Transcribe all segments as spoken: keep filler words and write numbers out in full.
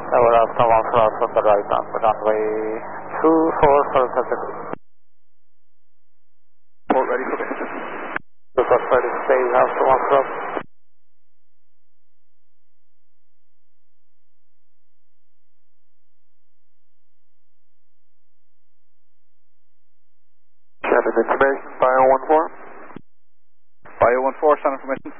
Tower Alpha one cross on the right on the runway two four for Pacific. Port ready for me. two four ready, stay Alpha one cross. Shannon information, Bio one four. Bio one four, Shannon information.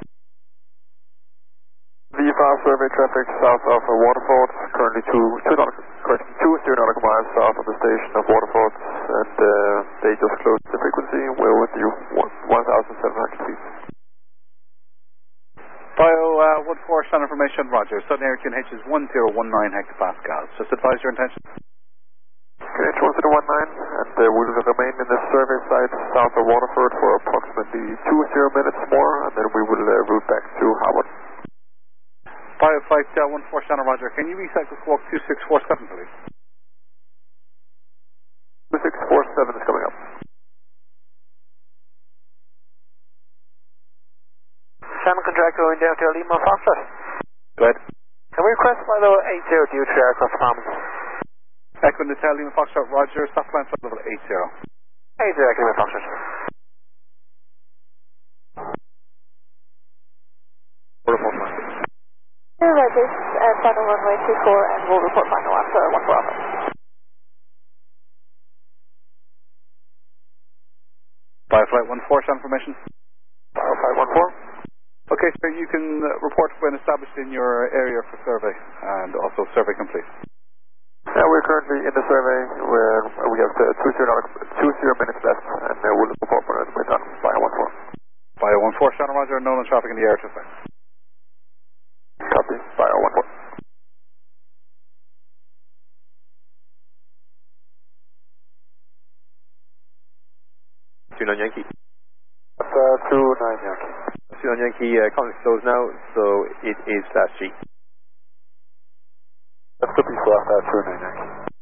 V five survey traffic south of uh, Waterford, currently two, two, nautical, correction, two zero nautical miles south of the station of Waterford, and uh, they just closed the frequency. We're with you one thousand seven hundred feet. Bio uh, one four, Shannon information, Roger. Sudden air Q N H is one zero one nine hectopascals. Just advise your intention. Q N H one zero one nine, and uh, we will remain in the survey site south of Waterford for approximately two zero minutes more, and then we will uh, route back to Howard. Bio flight uh, one four, Shannon, Roger. Can you reset the squawk two six four seven, please? two six four seven is coming up. Shannon contract going down to Lima Foxtrot. Go ahead. Can we request flight level eight zero due to aircraft performance? Echo Natal Lima Foxtrot, Roger. Stop line flight level eight zero. eight zero, Lima Foxtrot. Report line. Roger, uh, final runway two four, and we'll report final after one four Alpha. Bio flight one four, Shannon information. Bio flight one four. Okay, so you can uh, report when established in your area for survey, and also survey complete. Yeah, we're currently in the survey where we have the two zero, two zero minutes left, and uh, we'll report when we're done. Bio one four. Bio one four, Shannon, Roger. Known traffic in the air to effect. Copy. Bio one four. two nine Yankee. That's uh, two nine Yankee. two nine Yankee, uh, contact closed now, so it is flash G. That's the B flat, uh, two nine Yankee.